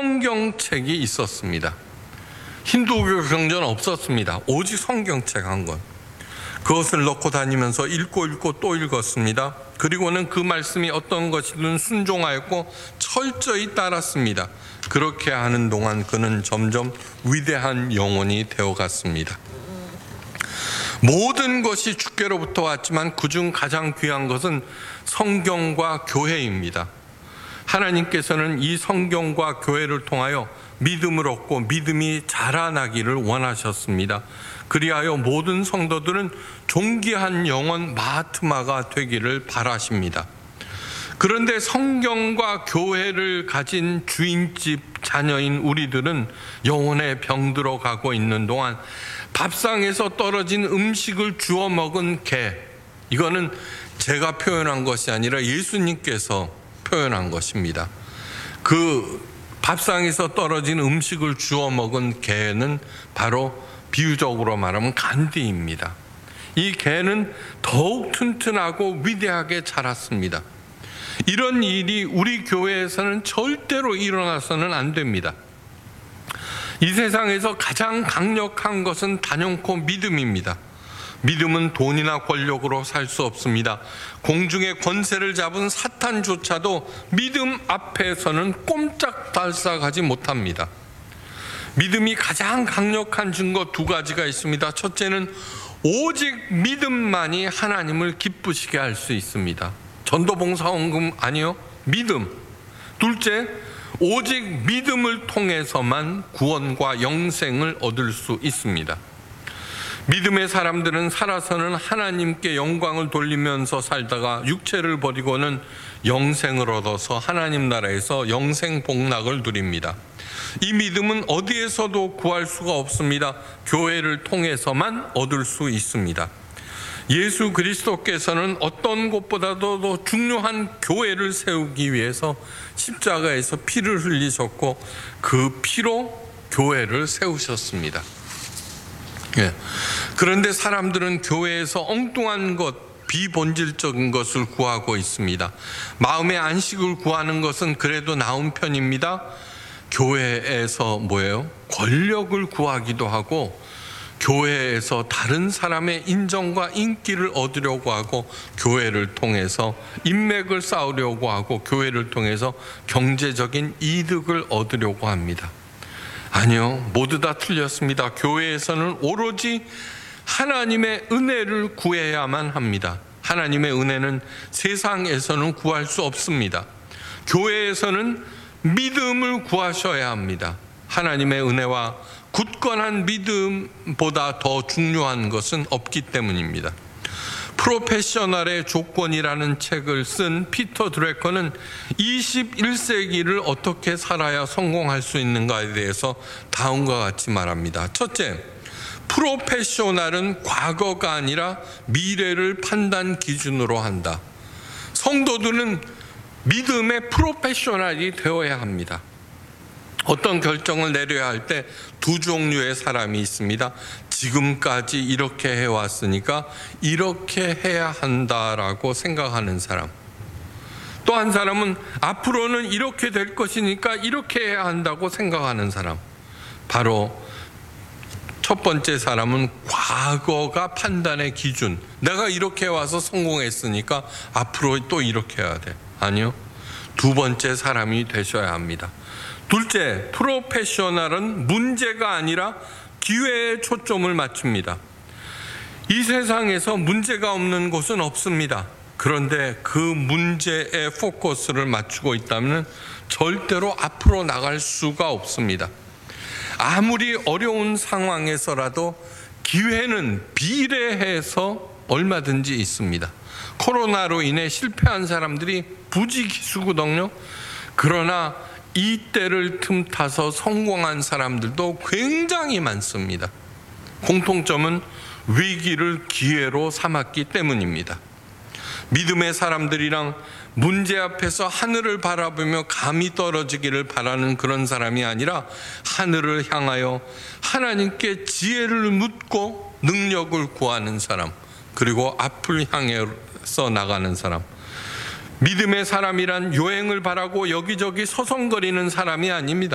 성경책이 있었습니다. 힌두교 경전 없었습니다. 오직 성경책 한 권. 그것을 넣고 다니면서 읽고 또 읽었습니다. 그리고는 그 말씀이 어떤 것이든 순종하였고 철저히 따랐습니다. 그렇게 하는 동안 그는 점점 위대한 영혼이 되어갔습니다. 모든 것이 주께로부터 왔지만 그중 가장 귀한 것은 성경과 교회입니다. 하나님께서는 이 성경과 교회를 통하여 믿음을 얻고 믿음이 자라나기를 원하셨습니다. 그리하여 모든 성도들은 존귀한 영혼 마하트마가 되기를 바라십니다. 그런데 성경과 교회를 가진 주인집 자녀인 우리들은 영혼에 병들어 가고 있는 동안 밥상에서 떨어진 음식을 주워 먹은 개, 이거는 제가 표현한 것이 아니라 예수님께서 표현한 것입니다. 그 밥상에서 떨어진 음식을 주워 먹은 개는 바로 비유적으로 말하면 간디입니다. 이 개는 더욱 튼튼하고 위대하게 자랐습니다. 이런 일이 우리 교회에서는 절대로 일어나서는 안 됩니다. 이 세상에서 가장 강력한 것은 단연코 믿음입니다. 믿음은 돈이나 권력으로 살 수 없습니다. 공중의 권세를 잡은 사탄조차도 믿음 앞에서는 꼼짝달싹하지 못합니다. 믿음이 가장 강력한 증거 두 가지가 있습니다. 첫째는 오직 믿음만이 하나님을 기쁘시게 할 수 있습니다. 전도봉사원금 아니요, 믿음. 둘째, 오직 믿음을 통해서만 구원과 영생을 얻을 수 있습니다. 믿음의 사람들은 살아서는 하나님께 영광을 돌리면서 살다가 육체를 버리고는 영생을 얻어서 하나님 나라에서 영생 복락을 누립니다. 이 믿음은 어디에서도 구할 수가 없습니다. 교회를 통해서만 얻을 수 있습니다. 예수 그리스도께서는 어떤 것보다도 더 중요한 교회를 세우기 위해서 십자가에서 피를 흘리셨고 그 피로 교회를 세우셨습니다. 그런데 사람들은 교회에서 엉뚱한 것, 비본질적인 것을 구하고 있습니다. 마음의 안식을 구하는 것은 그래도 나은 편입니다. 교회에서 뭐예요? 권력을 구하기도 하고 교회에서 다른 사람의 인정과 인기를 얻으려고 하고 교회를 통해서 인맥을 쌓으려고 하고 교회를 통해서 경제적인 이득을 얻으려고 합니다. 아니요, 모두 다 틀렸습니다. 교회에서는 오로지 하나님의 은혜를 구해야만 합니다. 하나님의 은혜는 세상에서는 구할 수 없습니다. 교회에서는 믿음을 구하셔야 합니다. 하나님의 은혜와 굳건한 믿음보다 더 중요한 것은 없기 때문입니다. 프로페셔널의 조건이라는 책을 쓴 피터 드래커는 21세기를 어떻게 살아야 성공할 수 있는가에 대해서 다음과 같이 말합니다. 첫째, 프로페셔널은 과거가 아니라 미래를 판단 기준으로 한다. 성도들은 믿음의 프로페셔널이 되어야 합니다. 어떤 결정을 내려야 할 때 두 종류의 사람이 있습니다. 지금까지 이렇게 해왔으니까 이렇게 해야 한다라고 생각하는 사람. 또 한 사람은 앞으로는 이렇게 될 것이니까 이렇게 해야 한다고 생각하는 사람. 바로 첫 번째 사람은 과거가 판단의 기준. 내가 이렇게 와서 성공했으니까 앞으로 또 이렇게 해야 돼. 아니요. 두 번째 사람이 되셔야 합니다. 둘째, 프로페셔널은 문제가 아니라 기회에 초점을 맞춥니다. 이 세상에서 문제가 없는 곳은 없습니다. 그런데 그 문제에 포커스를 맞추고 있다면 절대로 앞으로 나갈 수가 없습니다. 아무리 어려운 상황에서라도 기회는 비례해서 얼마든지 있습니다. 코로나로 인해 실패한 사람들이 부지기수거든요. 그러나 이 때를 틈타서 성공한 사람들도 굉장히 많습니다. 공통점은 위기를 기회로 삼았기 때문입니다. 믿음의 사람들이랑 문제 앞에서 하늘을 바라보며 감이 떨어지기를 바라는 그런 사람이 아니라 하늘을 향하여 하나님께 지혜를 묻고 능력을 구하는 사람, 그리고 앞을 향해서 나가는 사람. 믿음의 사람이란 요행을 바라고 여기저기 서성거리는 사람이 아닙니다.